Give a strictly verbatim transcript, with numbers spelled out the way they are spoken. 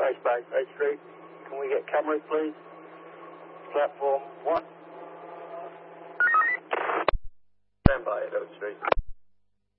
Base Base, Oak Street. Can we get cameras, please? Platform one. Stand by at Oak Street.